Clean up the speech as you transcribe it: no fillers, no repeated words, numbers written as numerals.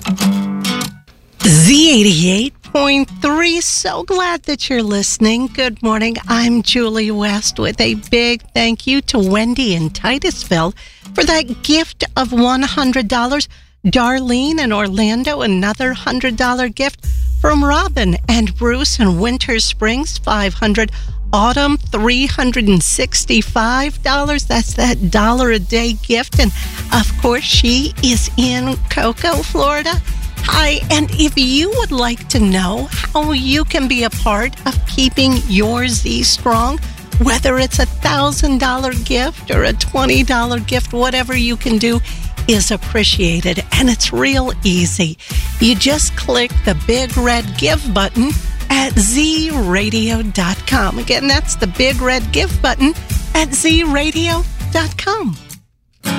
Z88.3. So glad that you're listening. Good morning. I'm Julie West with a big thank you to Wendy in Titusville for that gift of $100. Darlene in Orlando, another $100 gift from Robin and Bruce in Winter Springs, $500. Autumn, $365. That's that $1 a day gift. And of course, she is in Cocoa, Florida. Hi, and if you would like to know how you can be a part of keeping your Z strong, whether it's $1,000 gift or a $20 gift, whatever you can do is appreciated, and it's real easy. You just click the big red give button at zradio.com. Again, that's the big red give button at zradio.com.